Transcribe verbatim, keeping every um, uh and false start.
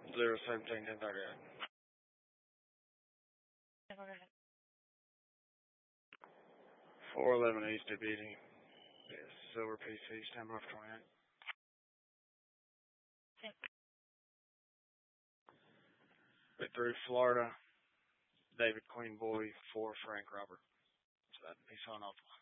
Zero seventeen ten thirty eight. Four eleven East Deputy. Yes, Silver P C, stand by for twenty eight. Victory, Florida. David Queen Boy for Frank Robert. So that he's on off.